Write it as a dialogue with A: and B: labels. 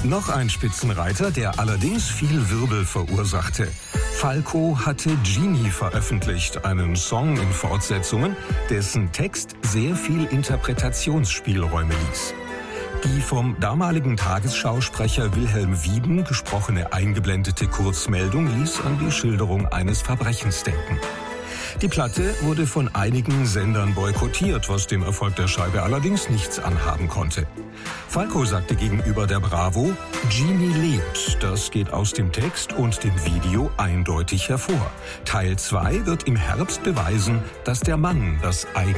A: Noch ein Spitzenreiter, der allerdings viel Wirbel verursachte. Falco hatte Genie veröffentlicht, einen Song in Fortsetzungen, dessen Text sehr viel Interpretationsspielräume ließ. Die vom damaligen Tagesschausprecher Wilhelm Wieden gesprochene eingeblendete Kurzmeldung ließ an die Schilderung eines Verbrechens denken. Die Platte wurde von einigen Sendern boykottiert, was dem Erfolg der Scheibe allerdings nichts anhaben konnte. Falco sagte gegenüber der Bravo, Genie lebt. Das geht aus dem Text und dem Video eindeutig hervor. Teil 2 wird im Herbst beweisen, dass der Mann das eigene